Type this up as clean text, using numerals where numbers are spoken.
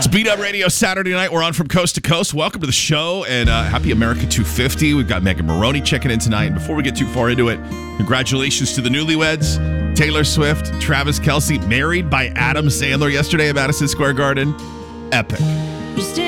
Beat Up Radio Saturday night. We're on from coast to coast. Welcome to the show, and happy America 250. We've got Megan Maroney checking in tonight. And before we get too far into it, congratulations to the newlyweds, Taylor Swift, Travis Kelce, married by Adam Sandler yesterday at Madison Square Garden. Epic.